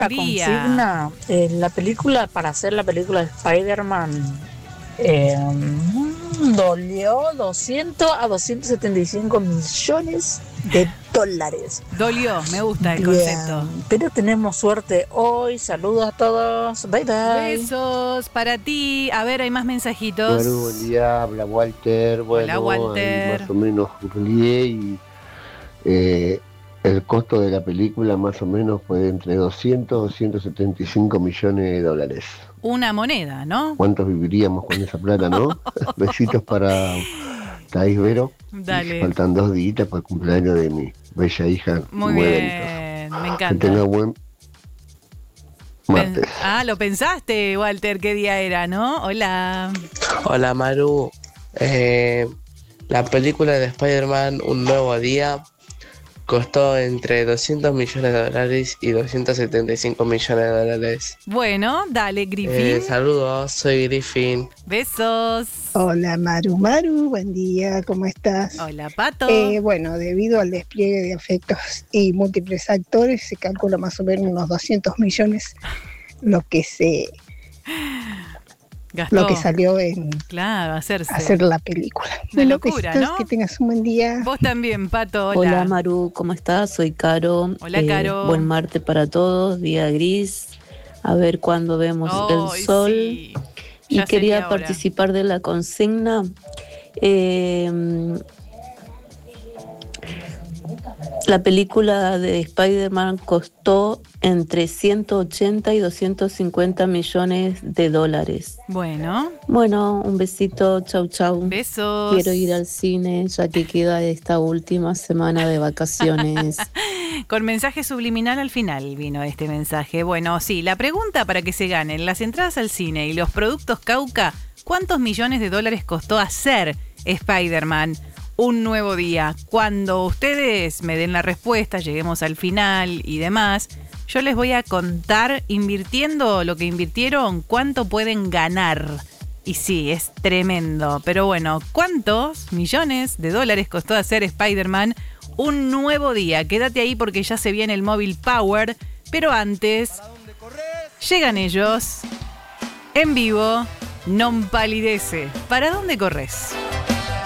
La consigna, la película, para hacer la película de Spider-Man, dolió 200 a 275 millones de dólares. Dolió, me gusta el concepto. Pero tenemos suerte hoy. Saludos a todos. Bye bye. Besos para ti. A ver, hay más mensajitos. Bueno, buen día, habla Walter. Bueno, hola, Walter. Más o menos googleé y el costo de la película más o menos fue entre 200 y 275 millones de dólares. Una moneda, ¿no? ¿Cuántos viviríamos con esa plata, no? Besitos para Thais Vero. Dale. Faltan 2 días para el cumpleaños de mi bella hija. Muy bien, me encanta. Que tenga buen martes. Lo pensaste, Walter, qué día era, ¿no? Hola. Hola, Maru. La película de Spider-Man Un Nuevo Día costó entre 200 millones de dólares y 275 millones de dólares. Bueno, dale, Griffin. Saludos, soy Griffin. Besos. Hola, Maru, buen día, ¿cómo estás? Hola, Pato. Bueno, debido al despliegue de efectos y múltiples actores, se calcula más o menos unos 200 millones lo que Gastó. Lo que salió en hacer la película. Una locura, ¿no? Que tengas un buen día. Vos también, Pato. Hola. Hola, Maru, ¿cómo estás? Soy Caro. Hola, Caro. Buen martes para todos, día gris. A ver cuándo vemos el sol. Sí. Y quería participar de la consigna. La película de Spider-Man costó entre 180 y 250 millones de dólares. Bueno, un besito, chau. Besos. Quiero ir al cine ya que queda esta última semana de vacaciones. Con mensaje subliminal al final vino este mensaje. Bueno, sí, la pregunta para que se ganen las entradas al cine y los productos Cauca, ¿cuántos millones de dólares costó hacer Spider-Man Un Nuevo Día? Cuando ustedes me den la respuesta, lleguemos al final y demás, yo les voy a contar, invirtiendo lo que invirtieron, cuánto pueden ganar. Y sí, es tremendo. Pero bueno, ¿cuántos millones de dólares costó hacer Spider-Man Un Nuevo Día? Quédate ahí porque ya se viene el Móvil Power. Pero antes, llegan ellos en vivo. Non palidece. ¿Para dónde corres?